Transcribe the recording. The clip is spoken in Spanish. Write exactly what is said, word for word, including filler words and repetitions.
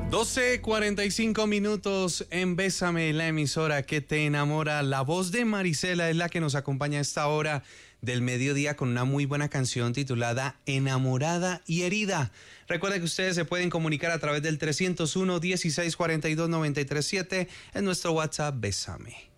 doce cuarenta y cinco minutos en Bésame, la emisora que te enamora. La voz de Marisela es la que nos acompaña a esta hora del mediodía con una muy buena canción titulada Enamorada y Herida. Recuerda que ustedes se pueden comunicar a través del trescientos uno, dieciséis cuarenta y dos, noventa y tres siete en nuestro WhatsApp Bésame.